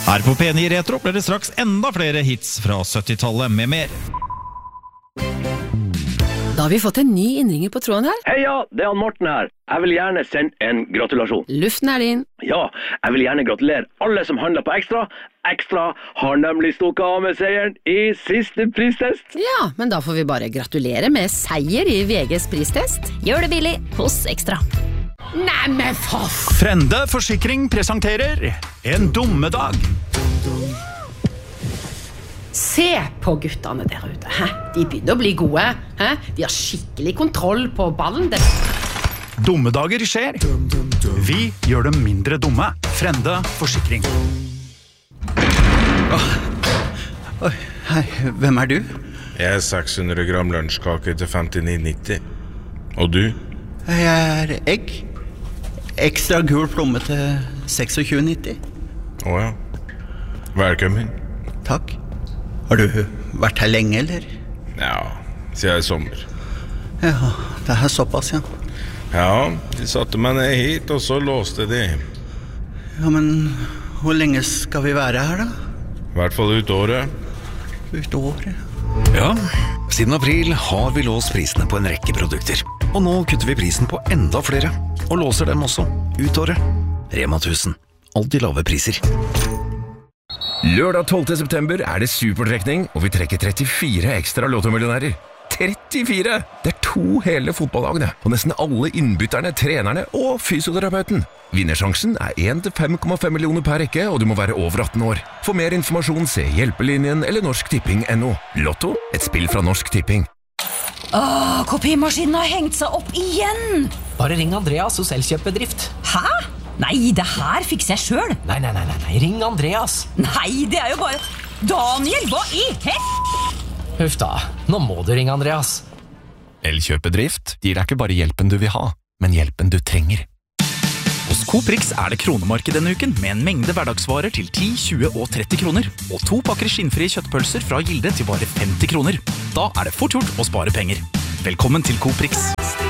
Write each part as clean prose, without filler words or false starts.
Her på P9 Retro blir det straks enda flere hits fra 70-tallet med mer. Da har vi fått en ny innringer på tråden her. Heia, det er Morten her. Jeg vil gjerne sende en gratulasjon. Luften er din. Ja, jeg vil gjerne gratulere alle som handler på Ekstra. Ekstra har nemlig stukket av med seieren i siste pristest. Ja, men da får vi bare gratulere med seier i VGs pristest. Gjør det billig hos Ekstra. Nei, men for... Frende Forsikring presenterer En dummedag. Se på guttene der ute. Hæ? De begynner å bli gode. Hæ? De har skikkelig kontroll på ballen. Dummedager skjer. Vi gjør dem mindre dumme. Frende Forsikring. Hei, hvem er du? Jeg er 600 gram lunsjkake til 59,90. Og du? Jeg er egg. Ekstra gul plomme til 26,90. Åja. Velkommen. Takk. Har du vært her lenge, eller? Ja, siden i sommer. Ja, det er såpass, ja. Ja, de satte meg ned hit, og så låste de. Ja, men hvor lenge skal vi være her, da? I hvert fall ut året. Ut året? Ja, siden april har vi låst prisene på en rekke produkter. Og nå kutter vi prisen på enda flere, og låser dem også ut året. Rema 1000. Alltid lave priser. Lørdag 12. september er det supertrekning, og vi trekker 34 ekstra lottomillionærer. 34! Det er 2 hele fotballagene, og nesten alle innbytterne, trenerne og fysioterapeuten. Vinnersjansen er 1 til 5,5 millioner per rekke, og du må være over 18 år. For mer informasjon se Hjelpelinjen eller norsktipping.no. Lotto, et spill fra Norsk Tipping. Kopimaskinen har hengt seg opp igjen! Bare ring Andreas hos Elkjøpbedrift. Hæ? Nei, det her fikser jeg selv. Nei, ring Andreas. Nei, det er jo bare... Daniel, hva i Huff da, nå må du ringe Andreas. Elkjøpbedrift gir deg ikke bare hjelpen du vil ha, men hjelpen du trenger. Hos Coop Rix er det kronemarked denne uken med en mengde hverdagsvarer til 10, 20 og 30 kroner. Og 2 pakker skinnfrie kjøttpølser fra Gilde til bare 50 kroner. Da er det fort gjort å spare penger. Velkommen til Coop Rix.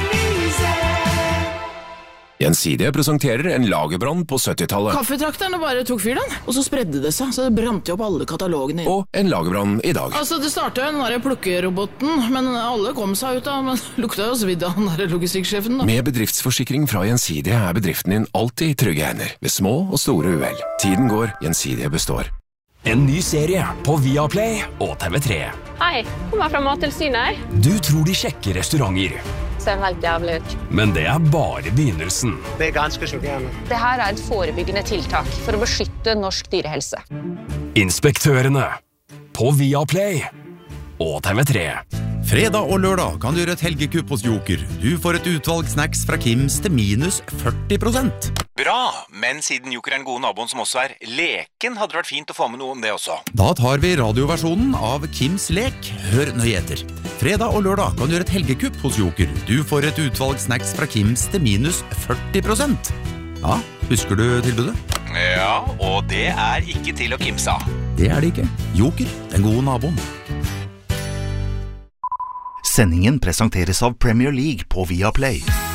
Gjensidige presenterer en lagerbrann på 70-tallet. Kaffetrakterne bare tok fyr den, og så spredde det seg, så det brant jo opp alle katalogene. Og en lagerbrann i dag. Altså, det startet jo den der plukkeroboten, men alle kom seg ut av, men lukta jo svidd av den der logistikksjefen da. Med bedriftsforsikring fra Gjensidige er bedriften din alltid i trygge hender, ved små og store uhell. Tiden går, Gjensidige består. En ny serie på Viaplay og TV3. Hei, kommer fra Mattilsynet. Du tror de sjekker restauranter. Ser helt jævlig ut. Men det er bare begynnelsen. Det er ganske sjokkerende. Det her er et forebyggende tiltak for å beskytte norsk dyrehelse. Inspektørene på Viaplay og TV3. Fredag og lørdag kan du gjøre et helgekupp hos Joker. Du får et utvalg snacks fra Kims til minus 40%. Bra, men siden Joker er den gode naboen som også er leken, hadde det vært fint å få med noe om det også. Da tar vi radioversjonen av Kims lek. Hør nøye etter. Fredag og lørdag kan du gjøre et helgekupp hos Joker. Du får et utvalg snacks fra Kims til minus 40%. Ja, husker du tilbudet? Ja, og det er ikke til å kimse av. Det er det ikke. Joker, den gode naboen. Sendingen presenteres av Premier League på Viaplay.